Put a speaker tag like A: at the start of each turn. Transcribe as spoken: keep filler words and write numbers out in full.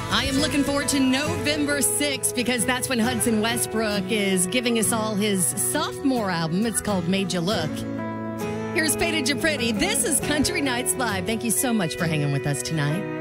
A: I am looking forward to November sixth because that's when Hudson Westbrook is giving us all his sophomore album. It's called Made You Look. Here's Painted You Pretty. This is Country Nights Live. Thank you so much for hanging with us tonight.